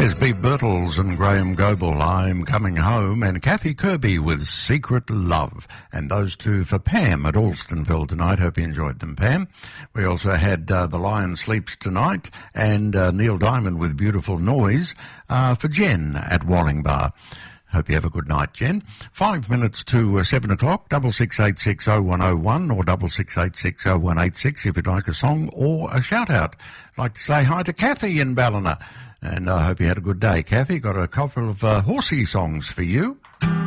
There's Beeb Birtles and Graham Goble, I'm Coming Home, and Kathy Kirby with Secret Love. And those two for Pam at Alstonville tonight. Hope you enjoyed them, Pam. We also had The Lion Sleeps Tonight and Neil Diamond with Beautiful Noise for Jen at Wallingbar. Hope you have a good night, Jen. 5 minutes to 7 o'clock, 66860101 or 66860186 if you'd like a song or a shout-out. I'd like to say hi to Kathy in Ballina. And I hope you had a good day. Kathy, got a couple of horsey songs for you.